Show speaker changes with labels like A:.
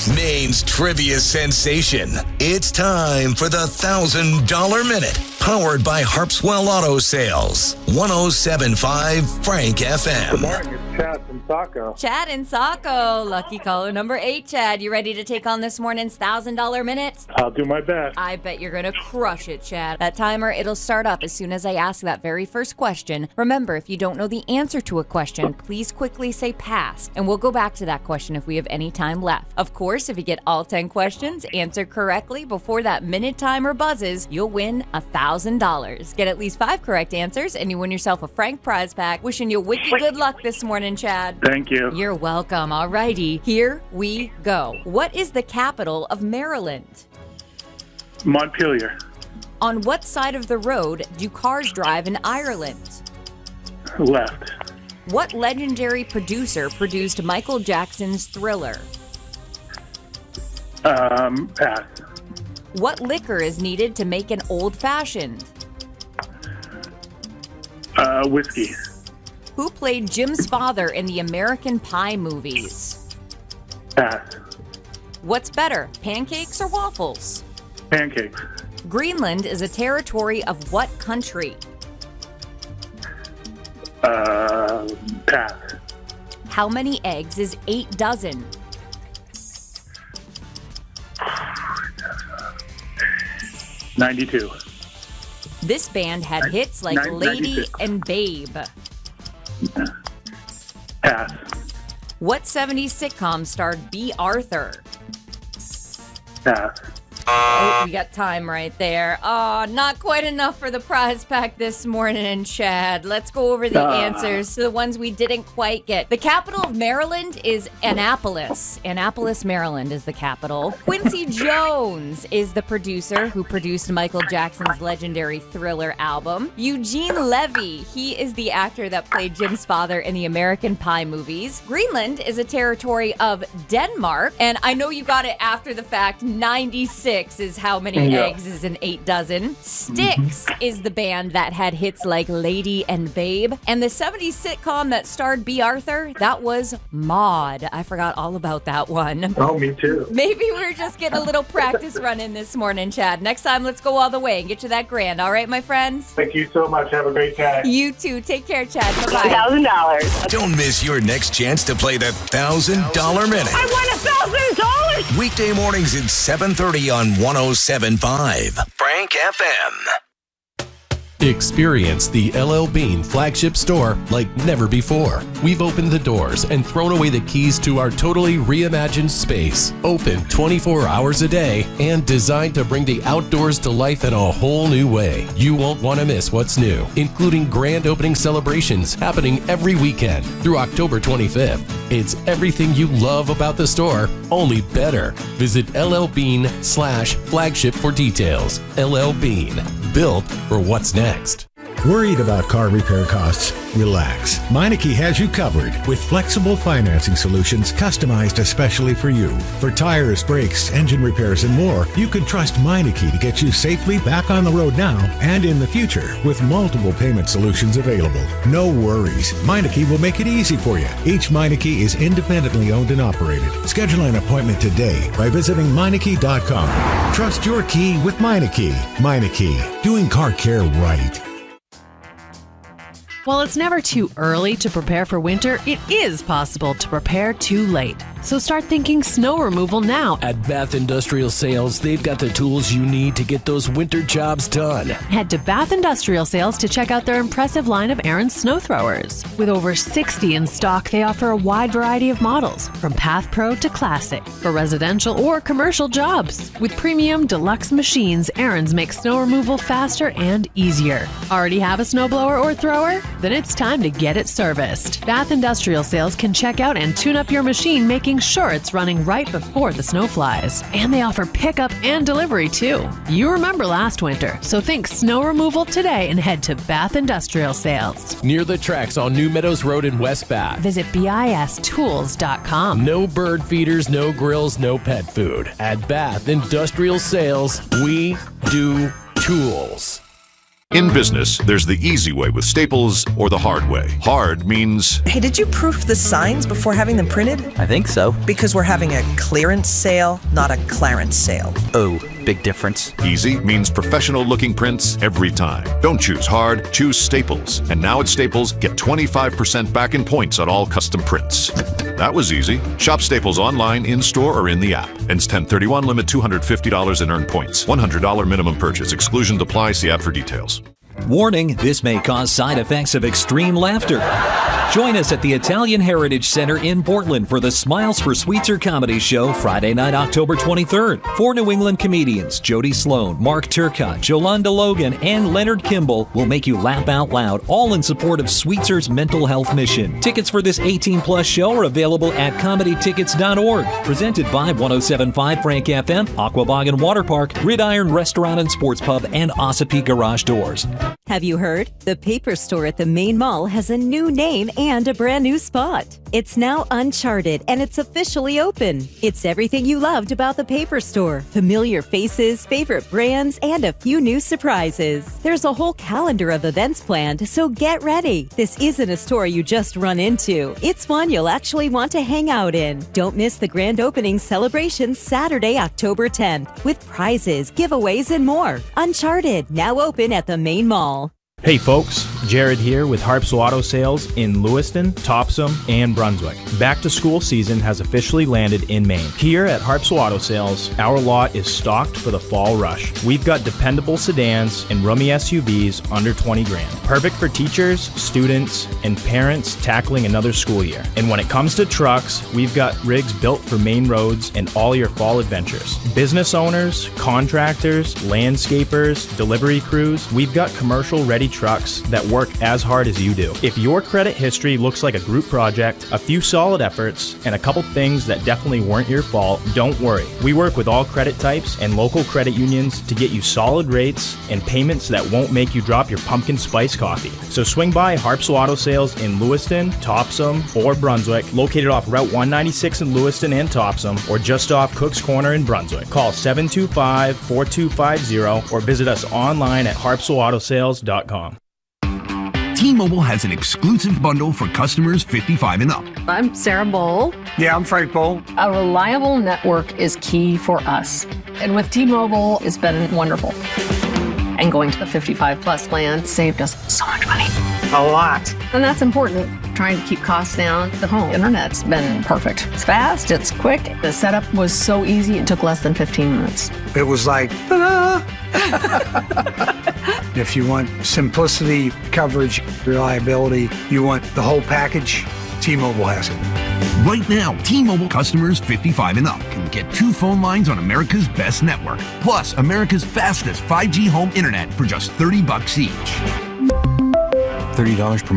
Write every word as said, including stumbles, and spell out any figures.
A: Maine's trivia sensation. It's time for the one thousand dollars Minute, powered by Harpswell Auto Sales. one oh seven point five Frank F M.
B: Good morning, it's Chad from Saco.
C: Chad in Saco. Lucky caller number eight, Chad. You ready to take on this morning's one thousand dollars Minute?
B: I'll do my best.
C: I bet you're going to crush it, Chad. That timer, it'll start up as soon as I ask that very first question. Remember, if you don't know the answer to a question, please quickly say pass, and we'll go back to that question if we have any time left. Of course, if you get all ten questions answered correctly before that minute timer buzzes, you'll win one thousand dollars. Get at least five correct answers, and you win yourself a Frank prize pack. Wishing you wicked good luck this morning, Chad.
B: Thank you.
C: You're welcome. All righty, here we go. What is the capital of Maryland?
B: Montpelier.
C: On what side of the road do cars drive in Ireland?
B: Left.
C: What legendary producer produced Michael Jackson's Thriller?
B: Um, pass.
C: What liquor is needed to make an old-fashioned?
B: Uh, whiskey.
C: Who played Jim's father in the American Pie movies?
B: Pass.
C: What's better, pancakes or waffles?
B: Pancakes.
C: Greenland is a territory of what country?
B: Uh, pass.
C: How many eggs is eight dozen?
B: ninety-two.
C: This band had hits like
B: Nine-
C: Lady
B: ninety-six.
C: and Babe.
B: Pass.
C: What seventies sitcom starred B. Arthur?
B: Pass.
C: Oh, we got time right there. Oh, not quite enough for the prize pack this morning, Chad. Let's go over the
B: Ah.
C: answers to the ones we didn't quite get. The capital of Maryland is Annapolis. Annapolis, Maryland is the capital. Quincy Jones is the producer who produced Michael Jackson's legendary Thriller album. Eugene Levy, he is the actor that played Jim's father in the American Pie movies. Greenland is a territory of Denmark. And I know you got it after the fact, ninety-six is how many
B: Yeah.
C: eggs is in eight dozen. Styx is the band that had hits like Lady and Babe. And the seventies sitcom that starred B. Arthur, that was Maude. I forgot all about that one.
B: Oh, me too.
C: Maybe we're just getting a little practice run in this morning, Chad. Next time, let's go all the way and get you that grand. All right, my friends?
B: Thank you so much. Have a great day.
C: You too. Take care, Chad.
D: one
C: Bye-bye.
D: thousand dollars.
A: Don't miss your next chance to play the one thousand dollars Minute.
D: I won one thousand dollars!
A: Weekday mornings at seven thirty on one oh seven point five Frank F M.
E: Experience the L L Bean flagship store like never before. We've opened the doors and thrown away the keys to our totally reimagined space. Open twenty-four hours a day and designed to bring the outdoors to life in a whole new way. You won't want to miss what's new, including grand opening celebrations happening every weekend through October twenty-fifth. It's everything you love about the store, only better. Visit L L Bean slash flagship for details. L L Bean, built for what's next.
F: Worried about car repair costs? Relax. Meineke has you covered with flexible financing solutions customized especially for you. For tires, brakes, engine repairs, and more, you can trust Meineke to get you safely back on the road now and in the future with multiple payment solutions available. No worries. Meineke will make it easy for you. Each Meineke is independently owned and operated. Schedule an appointment today by visiting Meineke dot com. Trust your key with Meineke. Meineke, doing car care right.
G: While it's never too early to prepare for winter, it is possible to prepare too late. So start thinking snow removal now.
E: At Bath Industrial Sales, they've got the tools you need to get those winter jobs done.
G: Head to Bath Industrial Sales to check out their impressive line of Aaron's snow throwers. With over sixty in stock, they offer a wide variety of models, from Path Pro to Classic, for residential or commercial jobs. With premium deluxe machines, Aaron's makes snow removal faster and easier. Already have a snowblower or thrower? Then it's time to get it serviced. Bath Industrial Sales can check out and tune up your machine, making sure it's running right before the snow flies. And they offer pickup and delivery too. You remember last winter, so think snow removal today and head to Bath Industrial Sales.
E: Near the tracks on New Meadows Road in West Bath.
G: Visit B I S tools dot com.
E: No bird feeders, no grills, no pet food. At Bath Industrial Sales, we do tools.
H: In business, there's the easy way with Staples or the hard way. Hard means...
I: Hey, did you proof the signs before having them printed?
J: I think so.
I: Because we're having a clearance sale, not a Clarence sale.
J: Oh, big difference.
H: Easy means professional-looking prints every time. Don't choose hard, choose Staples. And now at Staples, get twenty-five percent back in points on all custom prints. That was easy. Shop Staples online, in-store, or in the app. Ends ten thirty-one, limit two hundred fifty dollars in earned points. one hundred dollars minimum purchase. Exclusion applies. See app for details.
K: Warning, this may cause side effects of extreme laughter. Join us at the Italian Heritage Center in Portland for the Smiles for Sweetser comedy show Friday night, October twenty-third. Four New England comedians, Jody Sloan, Mark Turcott, Jolanda Logan, and Leonard Kimball will make you laugh out loud, all in support of Sweetser's mental health mission. Tickets for this eighteen plus show are available at comedy tickets dot org. Presented by one oh seven point five Frank F M, Aquabog Water Park, Gridiron Restaurant and Sports Pub, and Ossipee Garage Doors.
L: Have you heard? The Paper Store at the Main Mall has a new name and a brand new spot. It's now Uncharted, and it's officially open. It's everything you loved about the Paper Store. Familiar faces, favorite brands, and a few new surprises. There's a whole calendar of events planned, so get ready. This isn't a store you just run into. It's one you'll actually want to hang out in. Don't miss the grand opening celebration Saturday, October tenth, with prizes, giveaways, and more. Uncharted, now open at the Main Mall.
M: Hey folks, Jared here with Harpswell Auto Sales in Lewiston, Topsom, and Brunswick. Back to school season has officially landed in Maine. Here at Harpswell Auto Sales, our lot is stocked for the fall rush. We've got dependable sedans and roomy S U Vs under twenty grand. Perfect for teachers, students, and parents tackling another school year. And when it comes to trucks, we've got rigs built for main roads and all your fall adventures. Business owners, contractors, landscapers, delivery crews, we've got commercial ready trucks that work as hard as you do. If your credit history looks like a group project, a few solid efforts, and a couple things that definitely weren't your fault, don't worry. We work with all credit types and local credit unions to get you solid rates and payments that won't make you drop your pumpkin spice coffee. So swing by Harpswell Auto Sales in Lewiston, Topsom, or Brunswick, located off Route one ninety-six in Lewiston and Topsom, or just off Cook's Corner in Brunswick. Call seven two five, four two five zero or visit us online at harpswell auto sales dot com.
N: T-Mobile has an exclusive bundle for customers fifty-five and up.
O: I'm Sarah Bowl.
B: Yeah, I'm Frank Bowl.
O: A reliable network is key for us. And with T-Mobile, it's been wonderful. And going to the fifty-five plus plan saved us so much money.
B: A lot.
O: And that's important. Trying to keep costs down. The home internet's been perfect. It's fast, it's quick. The setup was so easy, it took less than fifteen minutes.
B: It was like, ta-da! If you want simplicity, coverage, reliability, you want the whole package, T-Mobile has it.
N: Right now, T-Mobile customers fifty-five and up can get two phone lines on America's best network, plus America's fastest five G home internet for just thirty bucks each.
J: thirty dollars per